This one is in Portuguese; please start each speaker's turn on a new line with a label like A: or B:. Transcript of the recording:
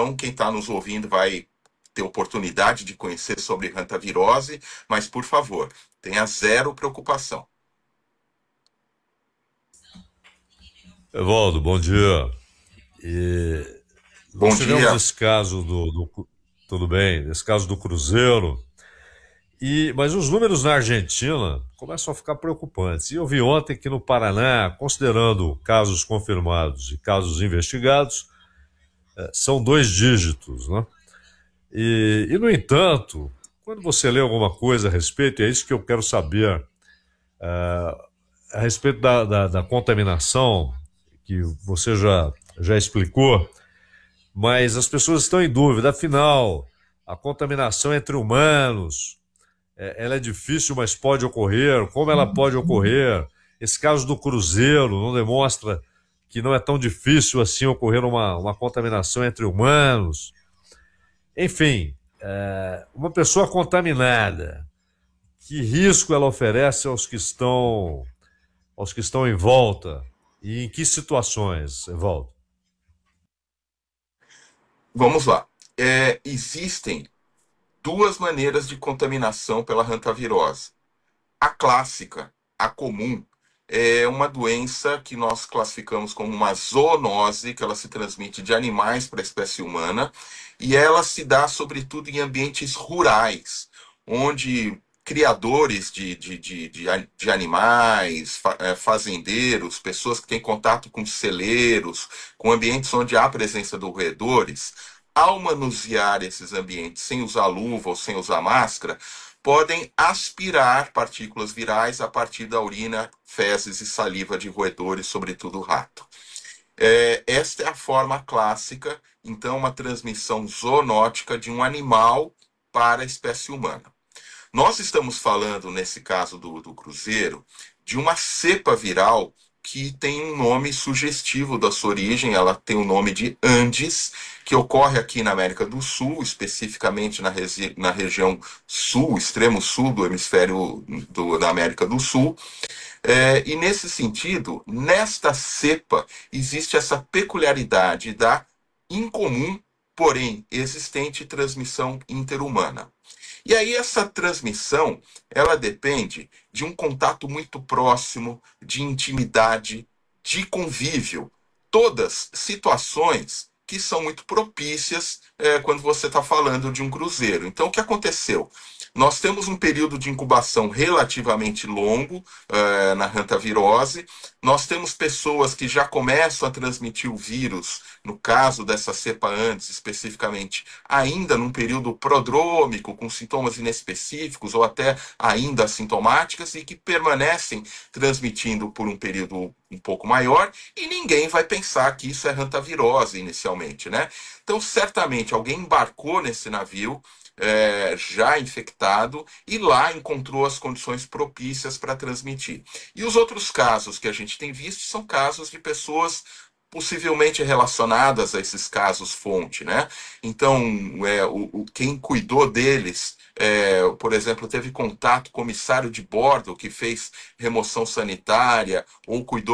A: Então, quem está nos ouvindo vai ter oportunidade de conhecer sobre hantavirose, mas, por favor, tenha zero preocupação.
B: Evaldo, bom dia. E
A: Bom
B: nós tivemos
A: dia.
B: esse caso tudo bem, esse caso do Cruzeiro, mas os números na Argentina começam a ficar preocupantes. E eu vi ontem que no Paraná, considerando casos confirmados e casos investigados, são dois dígitos, né? No entanto, quando você lê alguma coisa a respeito, e é isso que eu quero saber, a respeito da contaminação, que você já explicou, mas as pessoas estão em dúvida. Afinal, a contaminação entre humanos, ela é difícil, mas pode ocorrer. Como ela pode ocorrer? Esse caso do Cruzeiro não demonstra que não é tão difícil assim ocorrer uma contaminação entre humanos. Enfim, uma pessoa contaminada, que risco ela oferece aos que estão em volta? E em que situações, Evaldo?
A: Vamos lá. Existem duas maneiras de contaminação pela hantavirose. A clássica, a comum, é uma doença que nós classificamos como uma zoonose, que ela se transmite de animais para a espécie humana, e ela se dá sobretudo em ambientes rurais, onde criadores de animais, fazendeiros, pessoas que têm contato com celeiros, com ambientes onde há presença de roedores, ao manusear esses ambientes sem usar luva ou sem usar máscara, podem aspirar partículas virais a partir da urina, fezes e saliva de roedores, sobretudo rato. Esta é a forma clássica, então, uma transmissão zoonótica de um animal para a espécie humana. Nós estamos falando, nesse caso do Cruzeiro, de uma cepa viral que tem um nome sugestivo da sua origem, ela tem o nome de Andes, que ocorre aqui na América do Sul, especificamente na região sul, extremo sul do hemisfério da América do Sul. E nesse sentido, nesta cepa, existe essa peculiaridade da incomum, porém existente transmissão interhumana. E aí essa transmissão, ela depende de um contato muito próximo, de intimidade, de convívio. Todas situações que são muito propícias quando você está falando de um cruzeiro. Então, o que aconteceu? Nós temos um período de incubação relativamente longo na hantavirose. Nós temos pessoas que já começam a transmitir o vírus, no caso dessa cepa antes, especificamente, ainda num período prodrômico, com sintomas inespecíficos ou até ainda assintomáticas e que permanecem transmitindo por um período um pouco maior e ninguém vai pensar que isso é hantavirose inicialmente, né? Então, certamente, alguém embarcou nesse navio já infectado e lá encontrou as condições propícias para transmitir. E os outros casos que a gente tem visto são casos de pessoas possivelmente relacionadas a esses casos fonte, né? Então, quem cuidou deles, por exemplo, teve contato com o comissário de bordo que fez remoção sanitária ou cuidou